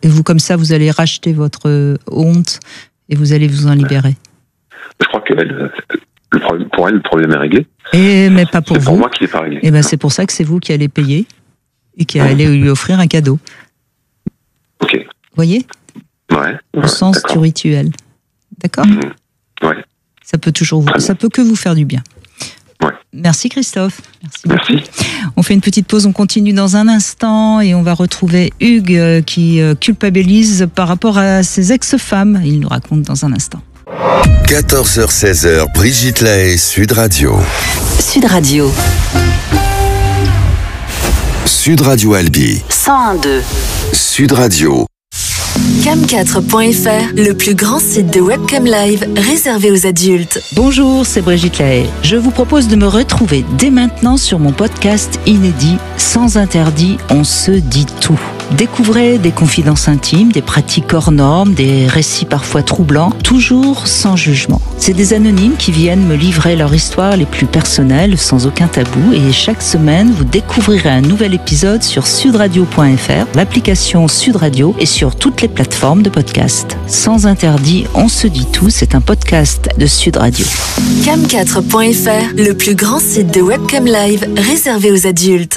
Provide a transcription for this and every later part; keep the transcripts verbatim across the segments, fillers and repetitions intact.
Et vous, comme ça, vous allez racheter votre honte et vous allez vous en libérer. Je crois que elle, le problème, pour elle, le problème est réglé. Et, mais pas pour c'est vous. C'est pour moi qui n'est pas réglé. Et ben, c'est pour ça que c'est vous qui allez payer et qui allez lui offrir un cadeau. Ok. Vous voyez ? Ouais. Au ouais, sens d'accord. du rituel. D'accord ? Mmh. Ouais. Ça peut toujours vous, ça peut que vous faire du bien. Ouais. Merci Christophe. Merci. Merci. On fait une petite pause, on continue dans un instant et on va retrouver Hugues qui culpabilise par rapport à ses ex-femmes. Il nous raconte dans un instant. quatorze heures seize, Brigitte Lahaie, Sud Radio. Sud Radio. Sud Radio Albi. cent un virgule deux. Sud Radio. cam quatre point f r, le plus grand site de webcam live réservé aux adultes. Bonjour, c'est Brigitte Lahaie. Je vous propose de me retrouver dès maintenant sur mon podcast inédit Sans interdit, on se dit tout. Découvrez des confidences intimes, des pratiques hors normes, des récits parfois troublants, toujours sans jugement. C'est des anonymes qui viennent me livrer leur histoire les plus personnelles, sans aucun tabou. Et chaque semaine, vous découvrirez un nouvel épisode sur sudradio point f r, l'application Sud Radio et sur toutes les plateformes de podcast. Sans interdit, on se dit tout, c'est un podcast de Sud Radio. cam quatre point f r, le plus grand site de webcam live réservé aux adultes.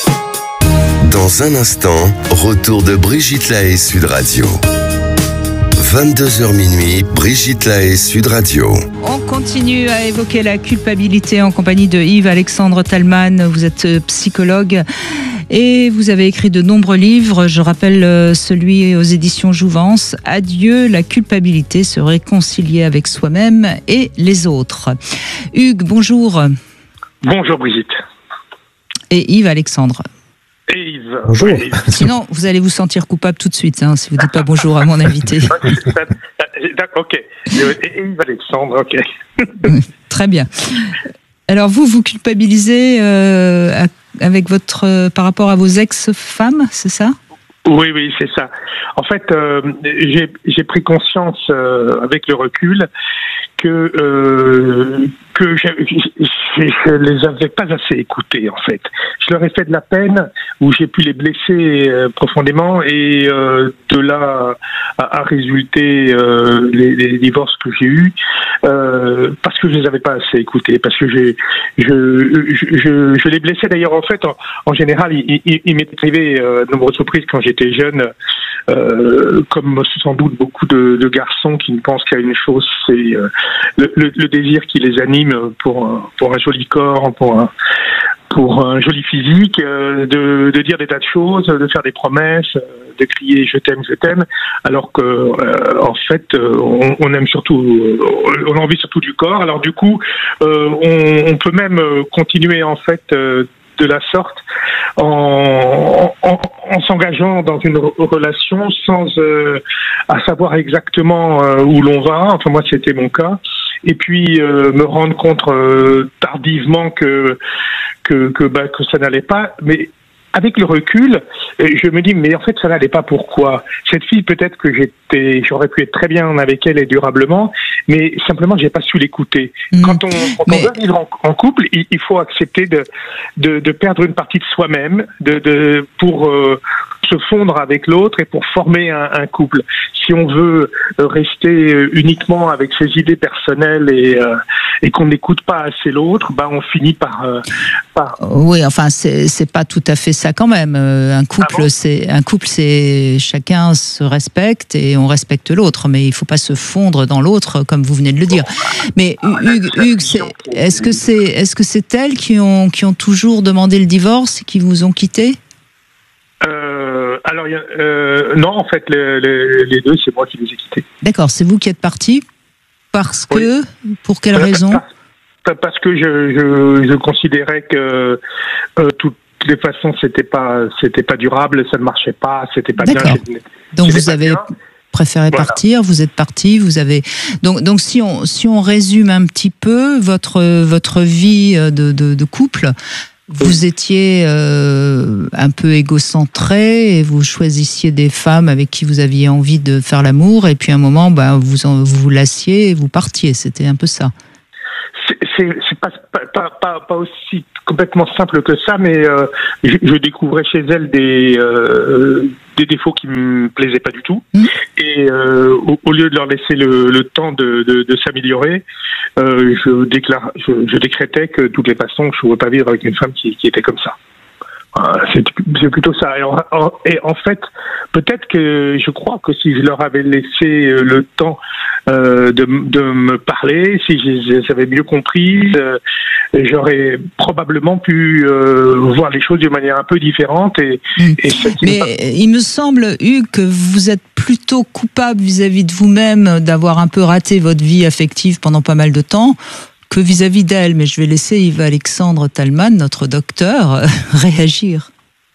Dans un instant, retour de Brigitte Lahaie, Sud Radio. vingt-deux heures minuit, Brigitte Lahaie, Sud Radio. On continue à évoquer la culpabilité en compagnie de Yves-Alexandre Talman. Vous êtes psychologue et vous avez écrit de nombreux livres. Je rappelle celui aux éditions Jouvence, Adieu la culpabilité, se réconcilier avec soi-même et les autres. Hugues, bonjour. Bonjour Brigitte. Et Yves-Alexandre. Et Yves. Bonjour. Ouais, Yves. Sinon, vous allez vous sentir coupable tout de suite, hein, si vous ne dites pas bonjour à mon invité. D'accord, ok. Et Yves Alexandre, ok. Très bien. Alors vous, vous culpabilisez euh, avec votre, euh, par rapport à vos ex-femmes, c'est ça ? Oui, oui, c'est ça. En fait, euh, j'ai, j'ai pris conscience euh, avec le recul que euh, que je, je, je les avais pas assez écoutés, en fait. Je leur ai fait de la peine, où j'ai pu les blesser euh, profondément, et euh, de là a, a résulté euh, les, les divorces que j'ai eus, euh, parce que je les avais pas assez écoutés, parce que j'ai, je, je, je, je les blessais d'ailleurs, en fait, en, en général, il, il, il m'est arrivé euh, de nombreuses reprises quand j'étais jeune, euh, comme sans doute beaucoup de, de garçons qui ne pensent qu'à une chose, c'est euh, le, le, le désir qui les anime pour un, pour un joli corps, pour un, pour un joli physique, euh, de, de dire des tas de choses, de faire des promesses, de crier je t'aime, je t'aime, alors que euh, en fait on, on aime surtout, on a envie surtout du corps. Alors du coup, euh, on, on peut même continuer en fait euh, de la sorte en, en, en s'engageant dans une relation sans euh, à savoir exactement euh, où l'on va. Enfin moi c'était mon cas. Et puis euh, me rendre compte euh, tardivement que que que, bah, que ça n'allait pas. Mais avec le recul, je me dis mais en fait ça n'allait pas. Pourquoi ? Cette fille, peut-être que j'étais, j'aurais pu être très bien avec elle et durablement, mais simplement j'ai pas su l'écouter. Mmh. Quand on, quand mais... on veut vivre en, en couple, il, il faut accepter de, de de perdre une partie de soi-même, de de pour euh, se fondre avec l'autre et pour former un, un couple. Si on veut rester uniquement avec ses idées personnelles et euh, et qu'on n'écoute pas assez l'autre, bah on finit par euh, par. Oui, enfin c'est c'est pas tout à fait ça quand même. Un couple, ah bon c'est un couple, c'est chacun se respecte et on respecte l'autre, mais il faut pas se fondre dans l'autre comme vous venez de le dire. Mais Hugues, Hugues, c'est, est-ce que c'est est-ce que c'est elles qui ont qui ont toujours demandé le divorce et qui vous ont quitté ? Euh, alors, euh, non, en fait, les, les, les deux, c'est moi qui les ai quittés. D'accord, c'est vous qui êtes parti parce que, oui. Pour quelle euh, raison ? parce, parce que je, je, je considérais que euh, toutes les façons, c'était pas, c'était pas durable, ça ne marchait pas, c'était pas D'accord. bien. Donc vous avez bien. préféré voilà. partir, vous êtes parti, vous avez donc donc si on si on résume un petit peu votre votre vie de de, de couple. Vous étiez euh, un peu égocentré et vous choisissiez des femmes avec qui vous aviez envie de faire l'amour et puis à un moment, ben, vous en, vous, vous lassiez et vous partiez. C'était un peu ça. C'est, c'est, c'est pas, pas, pas, pas, pas aussi complètement simple que ça, mais euh, je, je découvrais chez elle des, euh, des défauts qui me plaisaient pas du tout. Mmh. Et euh, au, au lieu de leur laisser le, le temps de, de, de s'améliorer, euh, je, déclare, je, je décrétais que de toutes les façons, je ne pouvais pas vivre avec une femme qui, qui était comme ça. C'est, c'est plutôt ça. Et en, en, et en fait, peut-être que je crois que si je leur avais laissé le temps euh, de, de me parler, si je les avais mieux comprises, euh, j'aurais probablement pu euh, voir les choses d'une manière un peu différente. Et, mmh. et Mais pas... il me semble, Hugues, que vous êtes plutôt coupable vis-à-vis de vous-même d'avoir un peu raté votre vie affective pendant pas mal de temps, que vis-à-vis d'elle, mais je vais laisser Yves-Alexandre Talman, notre docteur, réagir.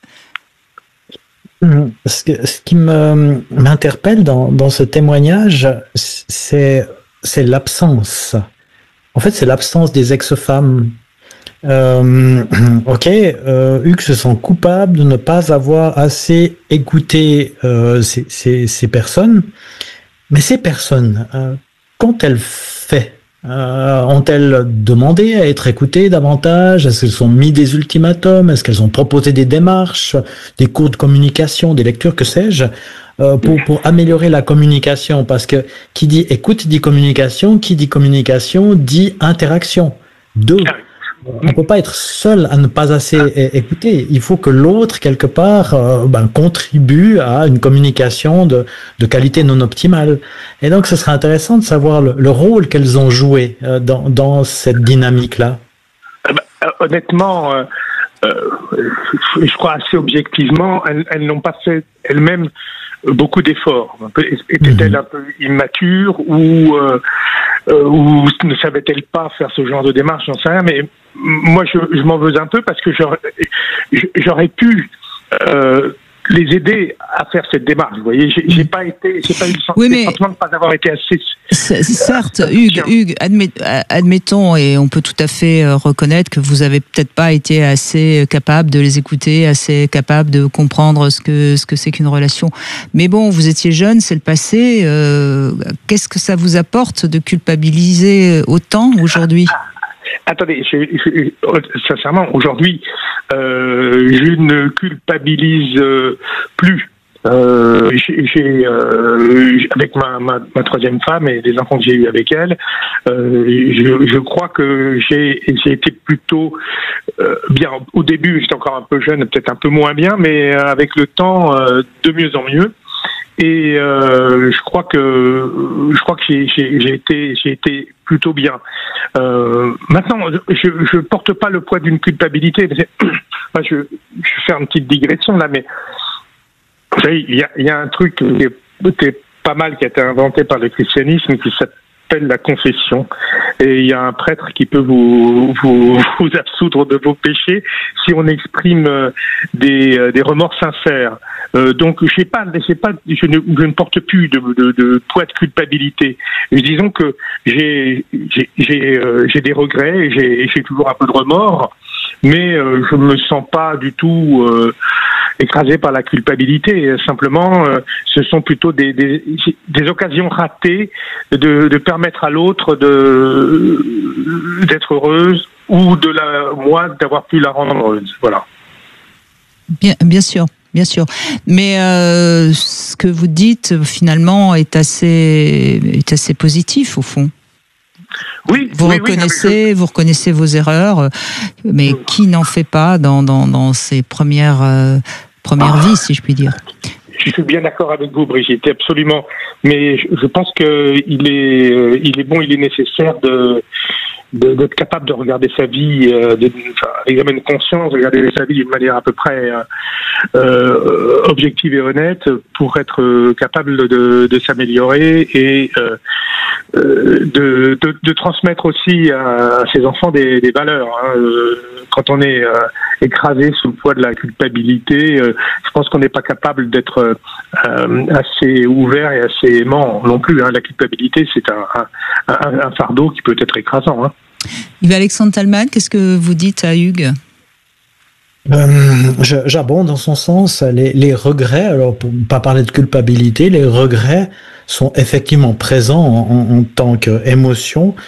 Ce, que, ce qui me, m'interpelle dans, dans ce témoignage, c'est, c'est l'absence. En fait, c'est l'absence des ex-femmes. Euh, ok, euh, Hugues se sent coupable de ne pas avoir assez écouté euh, ces, ces, ces personnes, mais ces personnes, euh, qu'ont-elles fait ? Euh, ont-elles demandé à être écoutées davantage? Est-ce qu'elles ont mis des ultimatums? Est-ce qu'elles ont proposé des démarches, des cours de communication, des lectures, que sais-je, euh, pour, pour améliorer la communication? Parce que qui dit écoute dit communication, qui dit communication dit interaction. Deux. On ne peut pas être seul à ne pas assez écouter. Il faut que l'autre, quelque part, euh, ben, contribue à une communication de, de qualité non optimale. Et donc, ce serait intéressant de savoir le, le rôle qu'elles ont joué euh, dans, dans cette dynamique-là. Euh, bah, honnêtement, euh, euh, je crois assez objectivement, elles, elles n'ont pas fait elles-mêmes beaucoup d'efforts. Étaient-elles mmh. un peu immatures ou, euh, euh, ou ne savaient-elles pas faire ce genre de démarche? J'en sais rien, mais moi je, je m'en veux un peu parce que j'aurais, j'aurais pu euh, les aider à faire cette démarche. Vous voyez, j'ai, j'ai pas été, j'ai pas eu le sentiment oui, mais... de ne pas avoir été assez. C- certes, euh, Hugues, Hugues admet, admettons, et on peut tout à fait reconnaître que vous avez peut-être pas été assez capable de les écouter, assez capable de comprendre ce que ce que c'est qu'une relation. Mais bon, vous étiez jeune, c'est le passé. Euh, qu'est-ce que ça vous apporte de culpabiliser autant aujourd'hui? Attendez, je, je, sincèrement, aujourd'hui, euh, je ne culpabilise euh, plus. Euh, j'ai, j'ai euh, avec ma, ma, ma troisième femme et les enfants que j'ai eus avec elle, euh, je, je crois que j'ai, j'ai été plutôt euh, bien. Au début, j'étais encore un peu jeune, peut-être un peu moins bien, mais avec le temps, euh, de mieux en mieux. Et euh, je crois que je crois que j'ai, j'ai, j'ai été j'ai été plutôt bien. Euh, maintenant, je je porte pas le poids d'une culpabilité. Moi, je je vais faire une petite digression là, mais vous savez, il y a il y a un truc qui est, qui est pas mal, qui a été inventé par le christianisme, qui s'appelle la confession. Et il y a un prêtre qui peut vous vous vous absoudre de vos péchés si on exprime des des remords sincères. Euh, donc, j'ai pas, j'ai pas, je ne, je ne porte plus de, de, de poids de culpabilité. Et disons que j'ai, j'ai, j'ai, euh, j'ai des regrets, j'ai, j'ai toujours un peu de remords, mais euh, je me sens pas du tout euh, écrasé par la culpabilité. Simplement, euh, ce sont plutôt des, des, des occasions ratées de, de permettre à l'autre de d'être heureuse ou de la moi d'avoir pu la rendre heureuse. Voilà. Bien, bien sûr. Bien sûr, mais euh, ce que vous dites finalement est assez est assez positif au fond. Oui, vous oui, reconnaissez, oui, je... vous reconnaissez vos erreurs, mais qui n'en fait pas dans dans dans ses premières euh, premières ah. vies, si je puis dire. Je suis bien d'accord avec vous, Brigitte, absolument. Mais je pense que il est il est bon, il est nécessaire de De, d'être capable de regarder sa vie, euh, de, enfin, avec la même conscience, de regarder sa vie d'une manière à peu près euh, euh, objective et honnête pour être capable de, de s'améliorer et euh, de, de, de transmettre aussi à ses enfants des, des valeurs. Hein. Quand on est euh, écrasé sous le poids de la culpabilité, euh, je pense qu'on n'est pas capable d'être euh, assez ouvert et assez aimant non plus. Hein. La culpabilité, c'est un, un, un fardeau qui peut être écrasant. Hein. Yves-Alexandre Talman, qu'est-ce que vous dites à Hugues ? Euh, je, j'abonde dans son sens. Les, les regrets, alors pour ne pas parler de culpabilité, les regrets sont effectivement présents en, en, en tant qu'émotion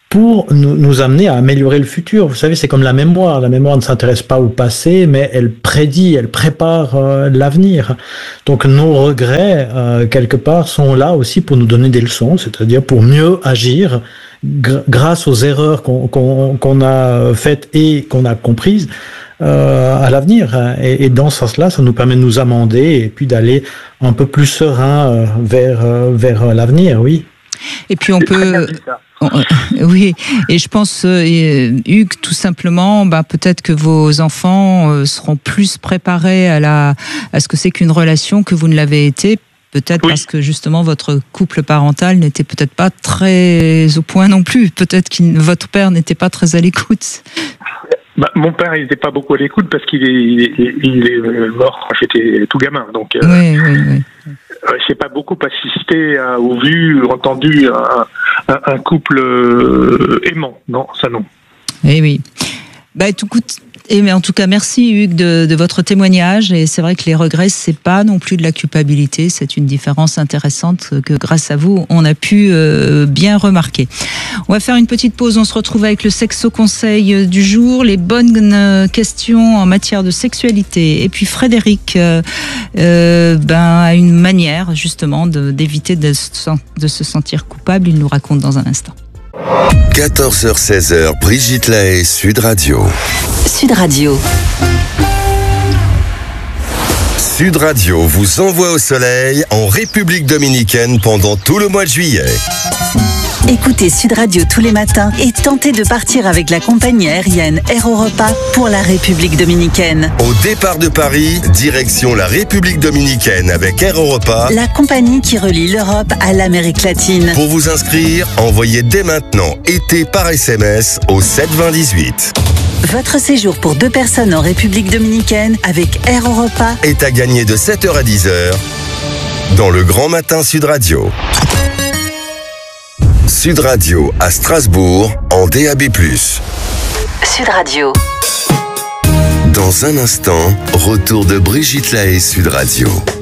pour nous, nous amener à améliorer le futur. Vous savez, c'est comme la mémoire. La mémoire ne s'intéresse pas au passé, mais elle prédit, elle prépare euh, l'avenir. Donc nos regrets, euh, quelque part, sont là aussi pour nous donner des leçons, c'est-à-dire pour mieux agir gr- grâce aux erreurs qu'on, qu'on, qu'on a faites et qu'on a comprises euh, à l'avenir. Et, et dans ce sens-là, ça nous permet de nous amender et puis d'aller un peu plus serein euh, vers, euh, vers l'avenir, oui. Et puis on peut... Oui, et je pense, euh, Hugues, tout simplement, bah, peut-être que vos enfants euh, seront plus préparés à, la, à ce que c'est qu'une relation que vous ne l'avez été, peut-être oui. Parce que justement votre couple parental n'était peut-être pas très au point non plus, peut-être que votre père n'était pas très à l'écoute. Bah, mon père, il n'était pas beaucoup à l'écoute parce qu'il est, il est, il est mort quand j'étais tout gamin, donc euh, oui, oui, oui. Euh, j'ai pas beaucoup assisté à, ou vu, entendu un, un, un couple euh, aimant. Non, ça non. Eh oui. Bah, tout coûte. Et mais en tout cas, merci Hugues de, de votre témoignage. Et c'est vrai que les regrets, c'est pas non plus de la culpabilité. C'est une différence intéressante que grâce à vous, on a pu euh, bien remarquer. On va faire une petite pause. On se retrouve avec le sexo conseil du jour, les bonnes questions en matière de sexualité. Et puis Frédéric, euh, euh, ben a une manière justement de, d'éviter de, de se sentir coupable. Il nous raconte dans un instant. quatorze heures seize heures, Brigitte Lahaie, Sud Radio. Sud Radio. Sud Radio vous envoie au soleil en République dominicaine pendant tout le mois de juillet. Écoutez Sud Radio tous les matins et tentez de partir avec la compagnie aérienne Air Europa pour la République dominicaine. Au départ de Paris, direction la République dominicaine avec Air Europa, la compagnie qui relie l'Europe à l'Amérique latine. Pour vous inscrire, envoyez dès maintenant été par S M S au sept vingt dix-huit. Votre séjour pour deux personnes en République dominicaine avec Air Europa est à gagner de sept heures à dix heures dans le Grand Matin Sud Radio. Sud Radio à Strasbourg en D A B plus. Sud Radio. Dans un instant, retour de Brigitte Lahaie, Sud Radio.